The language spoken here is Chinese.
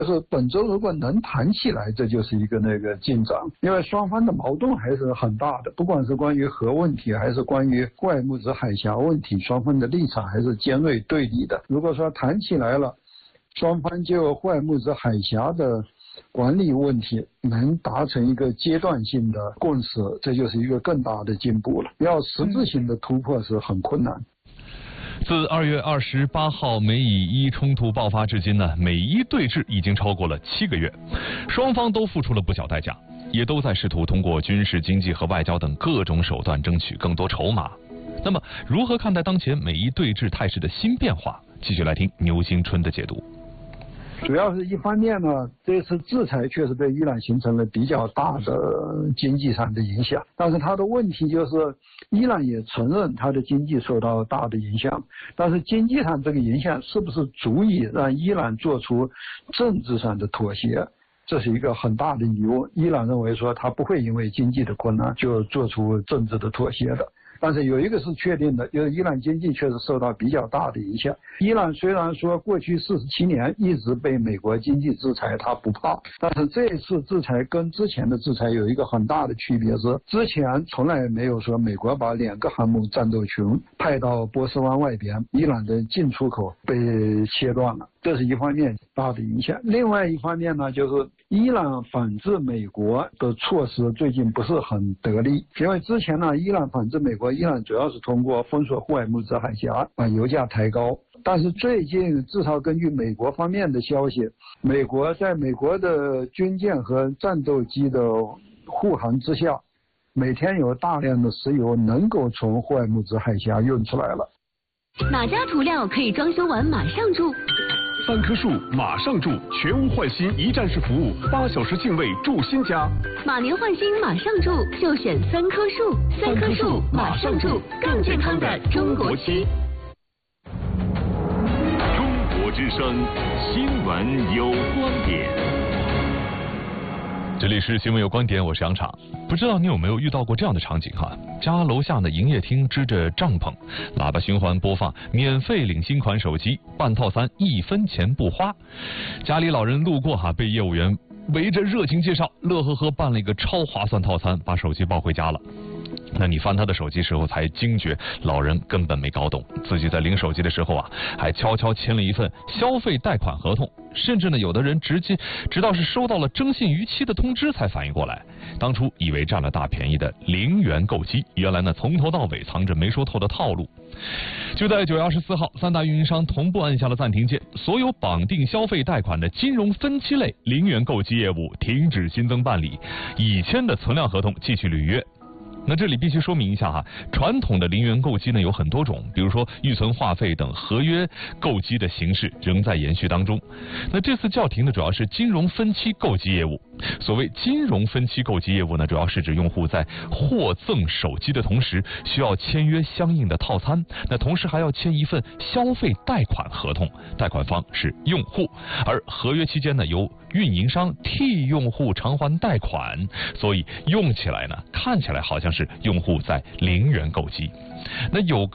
就是本周如果能谈起来，这就是一个进展，因为双方的矛盾还是很大的，不管是关于核问题，还是关于霍尔木兹海峡问题，双方的立场还是尖锐对立的。如果说谈起来了，双方就霍尔木兹海峡的管理问题能达成一个阶段性的共识，这就是一个更大的进步了。要实质性的突破是很困难。 自2月28号美以伊冲突爆发至今呢，美伊对峙已经超过了7个月，双方都付出了不小代价，也都在试图通过军事、经济和外交等各种手段争取更多筹码。那么，如何看待当前美伊对峙态势的新变化？继续来听牛星春的解读。 主要是一方面呢，这次制裁确实对伊朗形成了比较大的经济上的影响，但是它的问题就是伊朗也承认它的经济受到大的影响，但是经济上这个影响是不是足以让伊朗做出政治上的妥协，这是一个很大的疑问。伊朗认为说它不会因为经济的困难就做出政治的妥协的。但是有一个是确定的，就是伊朗经济确实受到比较大的影响。伊朗虽然说过去47年一直被美国经济制裁，它不怕，但是这一次制裁跟之前的制裁有一个很大的区别是，之前从来没有说美国把2个航母战斗群派到波斯湾外边，伊朗的进出口被切断了，这是一方面大的影响。另外一方面呢，就是伊朗反制美国的措施最近不是很得力，因为之前呢，伊朗反制美国，伊朗主要是通过封锁霍尔木兹海峡把油价抬高。但是最近至少根据美国方面的消息，美国在美国的军舰和战斗机的护航之下，每天有大量的石油能够从霍尔木兹海峡运出来了。 哪家涂料可以装修完马上住 3棵树马上住，全屋换新一站式服务，8小时净位住新家。 马年换新马上住，就选3棵树，3棵树马上住，更健康的中国期。 中国之声，新闻有观点。 这里是新闻有观点，我是杨昶。不知道你有没有遇到过这样的场景哈？家楼下的营业厅支着帐篷，喇叭循环播放免费领新款手机，办套餐1分钱不花。家里老人路过哈，被业务员围着热情介绍，乐呵呵办了一个超划算套餐，把手机抱回家了。那你翻他的手机时候才惊觉，老人根本没搞懂，自己在领手机的时候啊，还悄悄签了一份消费贷款合同，甚至呢，有的人直到是收到了征信逾期的通知才反应过来，当初以为占了大便宜的0元购机，原来呢从头到尾藏着没说透的套路。就在9月24号，3大运营商同步按下了暂停键，所有绑定消费贷款的金融分期类0元购机业务停止新增办理，已签的存量合同继续履约。那这里必须说明一下哈，传统的0元购机呢有很多种，比如说预存话费等合约购机的形式仍在延续当中。那这次叫停的主要是金融分期购机业务。所谓金融分期购机业务呢，主要是指用户在获赠手机的同时，需要签约相应的套餐，那同时还要签一份消费贷款合同，贷款方是用户，而合约期间呢，由运营商替用户偿还贷款，所以用起来呢，看起来好像是用户在0元购机。那有